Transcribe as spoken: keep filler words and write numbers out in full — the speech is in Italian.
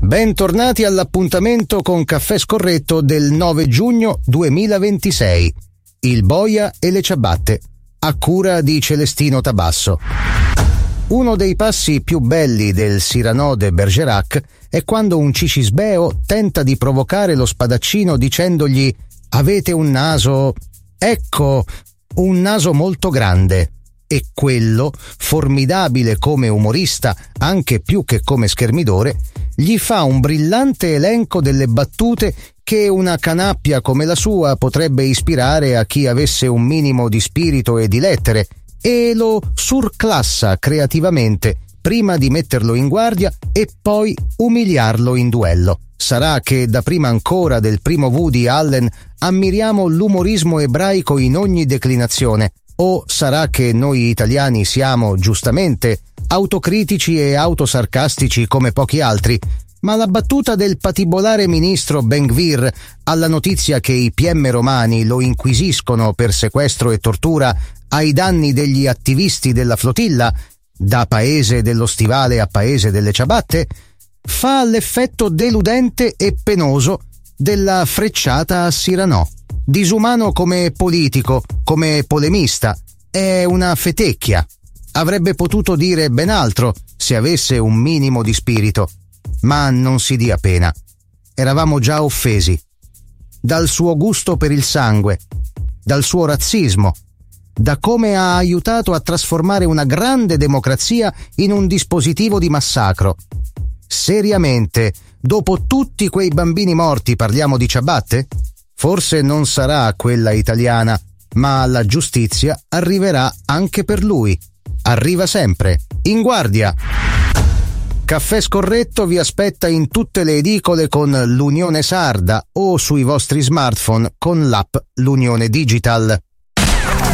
Bentornati all'appuntamento con Caffè Scorretto del nove giugno duemilaventisei. Il boia e le ciabatte, a cura di Celestino Tabasso. Uno dei passi più belli del Cyrano de Bergerac è quando un cicisbeo tenta di provocare lo spadaccino dicendogli: avete un naso, ecco, un naso molto grande. E quello, formidabile come umorista, anche più che come schermidore, gli fa un brillante elenco delle battute che una canappia come la sua potrebbe ispirare a chi avesse un minimo di spirito e di lettere, e lo surclassa creativamente prima di metterlo in guardia e poi umiliarlo in duello. Sarà che da prima ancora del primo Woody Allen ammiriamo l'umorismo ebraico in ogni declinazione, o sarà che noi italiani siamo, giustamente, autocritici e autosarcastici come pochi altri, ma la battuta del patibolare ministro Ben-Gvir alla notizia che i P M romani lo inquisiscono per sequestro e tortura ai danni degli attivisti della flotilla, da paese dello stivale a paese delle ciabatte, fa l'effetto deludente e penoso della frecciata a Cyrano. Disumano come politico, come polemista, è una fetecchia. Avrebbe potuto dire ben altro se avesse un minimo di spirito, ma non si dia pena. Eravamo già offesi dal suo gusto per il sangue, dal suo razzismo, da come ha aiutato a trasformare una grande democrazia in un dispositivo di massacro. Seriamente, dopo tutti quei bambini morti parliamo di ciabatte? Forse non sarà quella italiana, ma la giustizia arriverà anche per lui. Arriva sempre. In guardia! Caffè Scorretto vi aspetta in tutte le edicole con l'Unione Sarda o sui vostri smartphone con l'app L'Unione Digital.